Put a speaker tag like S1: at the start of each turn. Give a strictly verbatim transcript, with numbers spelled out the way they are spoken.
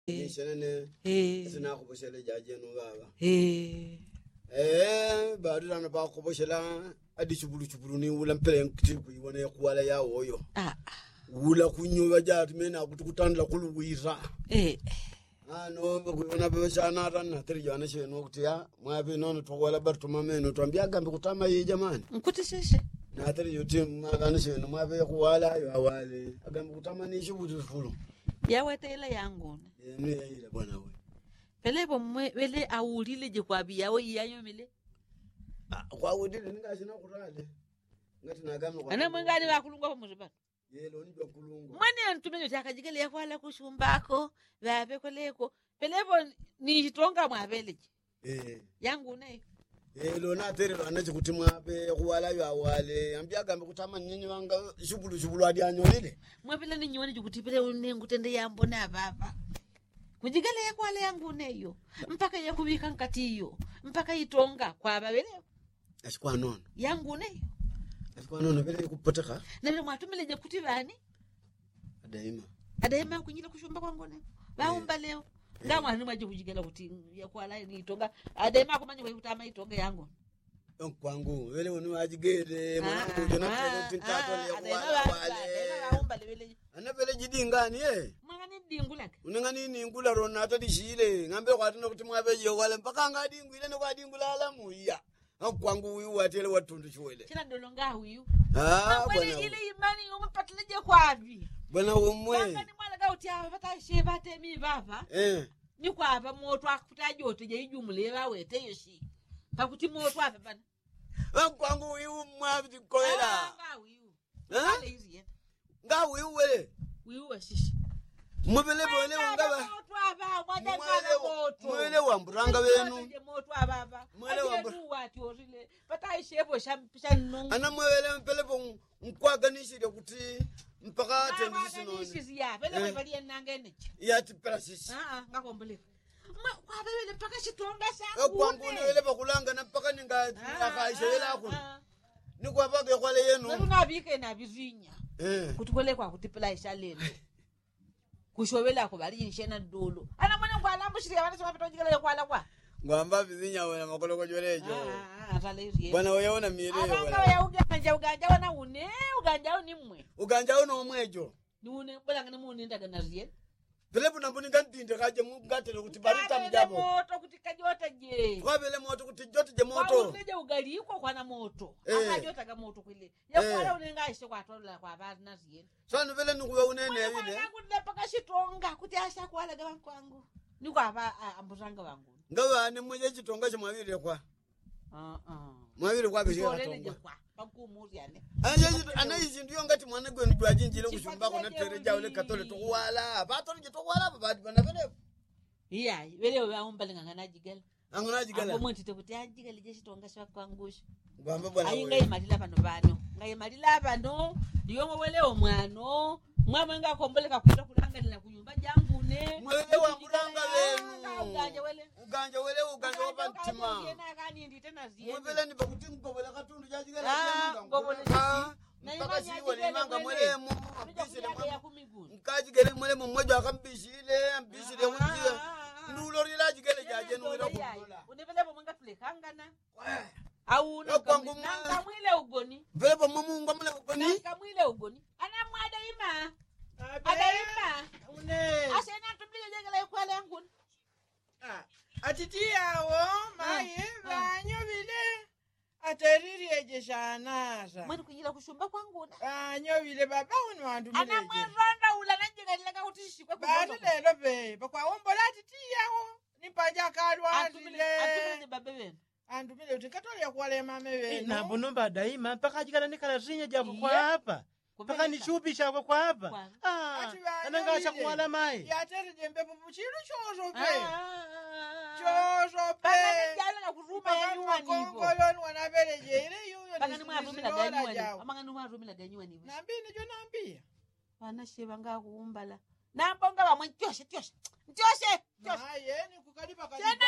S1: Yishene
S2: Eh.
S1: sina kuboshele jaje no baba.
S2: Eh.
S1: Eh badu na ba kuboshela adi chubulu chubulu ni wula mpele nkitiku yone kuwala ya oyo.
S2: Ah.
S1: Wula kunyoba jatu mena kutukutandla kuluwira.
S2: Eh.
S1: Ano bakuyona beshana rana tiri jana sheno kutia mwabe nono tokwala bartuma meno twambia gambe kutama ye jamani.
S2: Nkuti sese.
S1: Na tiri yote magana sheno mwabe kuwala yo awale agambe kutama ni shubutu fulu.
S2: Yawetela yangu.
S1: Ni ile bwana we.
S2: Pelebo mwe wele awulile je kwa biyawo iyanyo mele.
S1: Kwa udile ningashina kurale. Ngati nagambe kwa.
S2: Ana mwangani wakulungwa pa muzibatu.
S1: Yelo ni bakulungwa.
S2: Mwani antumenyo takajigele yakwala kushumbako vape koleko. Pelebo ni hitonga mwabeleje.
S1: Eh.
S2: Yangu nayo.
S1: Yelo na tere anaje kuti mwabe kuwala yo awale ambia gambe kutama nyinyi wanga shubulu shubulu adi anyolile.
S2: Mwapela ni nyoni jukutipele unengu tende yambo na baba. Kujigele yakwala yangu nayo. Mpaka yakubika nkati iyo. Mpaka itonga kwa babele.
S1: Ashikwa nono.
S2: Yangu nayo.
S1: Ashikwa nono vile kupoteka.
S2: Na vile mwatumile je kutivani.
S1: Adaima.
S2: Adaima kunyila kushumba kwangu nayo. Baumba leo. Nga mwani mwaje kujigela kuti yakwala ni itonga. Adaima kumanya wewe kutama itonga yangu.
S1: Kwangu vile wanu ajigere mwanangu jona tele tintato le kuwala wale.
S2: Baumba lewele.
S1: Anapele jidingani eh.
S2: Mwangani dingulaka.
S1: Unengani ni ngula rona atadishile ngambe kwatino kuti mwabe je wale mpaka ngadingu ile no kwadingula alamu iya. Kwangu uyu watele watundu chwele.
S2: Kila dolonga huyu.
S1: Ah
S2: bwana. Ile imani umepatleje kwapi?
S1: Bwana umwe.
S2: Ngani mwana ga utia bata sheba temi baba.
S1: Eh.
S2: Ni kwapa moto akutaje oteje ijumule bawete yoshi. Pakuti moto apa bana.
S1: Kwangu uyu mwabi koela.
S2: Ah uyu.
S1: Eh?
S2: Hizi.
S1: Nga uyu wele.
S2: Uyu washishi.
S1: Mubele bole ngaba.
S2: Moto apa mwaje kana moto.
S1: Mwele wa mburanga wenu.
S2: Moto apa.
S1: Mwele wa mburanga.
S2: Wati orile. Pata shebo shampishanno.
S1: Ana mwele mpele bo nkwaganishire kuti mpaka tendisi none.
S2: Nisi ya. Bele bali nangene.
S1: Ya tiprasisi.
S2: Ah ah ngakombeleka. Ma kwa bele mpaka shitonga sangu.
S1: Kwangu wele bakulanga na mpaka ninga akaishela akulu. Ni kwa bage kwale yenu.
S2: Nabike na bizinya.
S1: Eh.
S2: Kutukole kwa kutipela ishalelo. Kushobela ko bali inshena dolo. Ana mwana kwa lambo shiri abana sima petojigala kwala kwa.
S1: Ngwamba bizinya wena makolo ko jolejo.
S2: Ah, atale yezi.
S1: Bwana wewe mireo wena.
S2: Abanga ya uganja uganja wana une, uganja uni mwe.
S1: Uganja uno mwejo.
S2: Ni une bola ngane mu nenda kana rie.
S1: Pelebu nambuni ngantinde kaje mugatelo kuti barita mjabo.
S2: Moto kuti kajota je.
S1: Kwa bele moto kuti jote je moto.
S2: Kwa uneje ugali iko kwa na moto. Akajota ga moto kwile. Yakwala unenga ishe kwa tola kwa bana rie.
S1: Sanu vele nukuwe unene vile.
S2: Wangu lepaka shitonga kuti asha kwala ga kwangu. Niko aba ambuzanga wangu.
S1: Ngawa ni mmoja chitonga cha mwavire kwa.
S2: Ah ah.
S1: Mwavire kwa bishira tonga.
S2: Kwa bakumuzi ane.
S1: Anje anaizi ndiyo ngati mwana gwe ndwa jinjile kushumba ko na tereja ule katole to wala. Bato nje to wala babadi bana vele.
S2: Iya, vele waomba lingana jigala.
S1: Angona jigala.
S2: Abo mwenti tekuti ajigala je shitonga shwa kwangusha.
S1: Ngwamba bwana.
S2: Ayi ngai malila bano bano. Ngai malila bano. Ndiyo wele omwano. Mwamwe ngakomboleka kuita kulangalira kunyumba jangu ne.
S1: Mwele wa muranga wenu.
S2: Uganja wele.
S1: Uganja wele uganja wa ntima.
S2: Yena kani ndi tena ziye.
S1: Mwele ni bakuti ngobela katundu jajigala.
S2: Ah, ngobole.
S1: Na imani yajigala manga mwele mu.
S2: Mbisile ya kumiguni.
S1: Nkaji gele mwele mu mmoja akambishile, ambishile wunjile. Ndulo lila jigala jaje nwira kudola.
S2: Unevele bomanga tulekangana. Au na kamwile ugoni.
S1: Vele bomumu ngamule ugoni.
S2: Kamwile ugoni. Ana mwada ima. Adaima.
S3: Une.
S2: Asena tumbile jegele kwale yangu.
S3: Ah, atitiawo maye banyo bile. Ateriri ejeshanasa.
S2: Mwani kujila kushumba kwangu na.
S3: Banyo bile baba unu wandu mile.
S2: Ana mwenda ula nanjega lega utishi kwa
S3: kushumba. Batu lelo be. Bakwa ombola atitiawo. Nipanja kalwa
S2: atile. Atile babe wenu.
S3: Andu mile utikatoli ya kuwale mame wenu.
S4: Na bunumba daima mpaka ajikala nikala rinya jabu kwa hapa. Mpaka nishupisha kwa hapa. Ah, anangasha kuwala mai.
S3: Ya tere jembe mpuchiru chozo pe. Chozo pe.
S2: Baka njala na kuruma ya nyuwa nivo.
S3: Kongoloni wanabele jere yuyo.
S2: Baka ni mwazumila ganyuwa nivo. Amanga ni mwazumila ganyuwa nivo.
S3: Nambini jo nambia.
S2: Wana sheba nga kuumbala. Nambonga wa mwen tyoshe tyoshe. Tyoshe.
S3: Tyoshe. Maa yeni kukalipa kalipa.